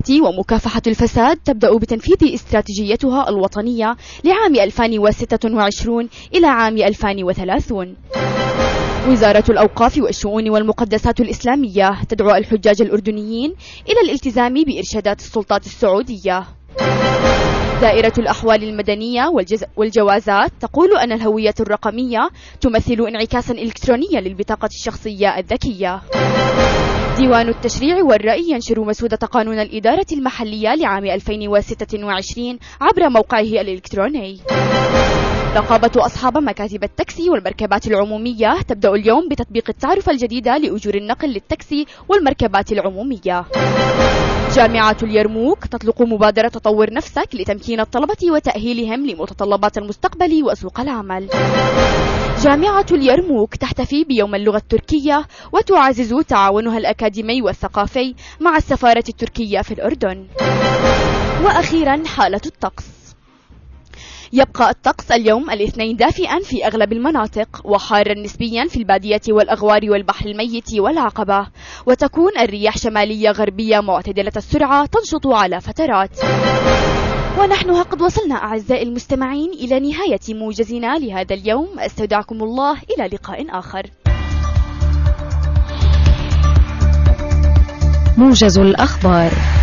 تأتي ومكافحة الفساد تبدأ بتنفيذ استراتيجيتها الوطنية لعام 2026 إلى عام 2030. وزارة الأوقاف والشؤون والمقدسات الإسلامية تدعو الحجاج الأردنيين إلى الالتزام بإرشادات السلطات السعودية. دائرة الأحوال المدنية والجوازات تقول أن الهوية الرقمية تمثل انعكاسا إلكترونيا للبطاقة الشخصية الذكية. ديوان التشريع والرأي ينشر مسودة قانون الإدارة المحلية لعام 2026 عبر موقعه الإلكتروني. رقابة أصحاب مكاتب التاكسي والمركبات العمومية تبدأ اليوم بتطبيق التعرفة الجديدة لأجور النقل للتاكسي والمركبات العمومية. جامعة اليرموك تطلق مبادرة تطور نفسك لتمكين الطلبة وتأهيلهم لمتطلبات المستقبل وسوق العمل. جامعة اليرموك تحتفي بيوم اللغة التركية وتعزز تعاونها الأكاديمي والثقافي مع السفارة التركية في الأردن. وأخيرا حالة الطقس. يبقى الطقس اليوم الاثنين دافئا في أغلب المناطق وحارا نسبيا في البادية والأغوار والبحر الميت والعقبة، وتكون الرياح شمالية غربية معتدلة السرعة تنشط على فترات. ونحن قد وصلنا أعزائي المستمعين إلى نهاية موجزنا لهذا اليوم. استودعكم الله إلى لقاء آخر. موجز الأخبار.